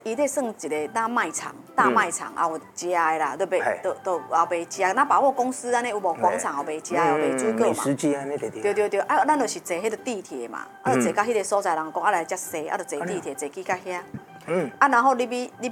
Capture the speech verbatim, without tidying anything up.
伊咧算一个大卖场，大卖场啊有食的啦，对不对？都都后卖食，那百货公司安尼有无广场后卖食，后卖水果嘛？ 美食街安尼对对。 对对对，啊，咱就是坐迄个地铁嘛，啊，就坐到迄个所在，人讲啊来遮西，啊，就坐地铁，坐去到遐。嗯。啊，然后你比你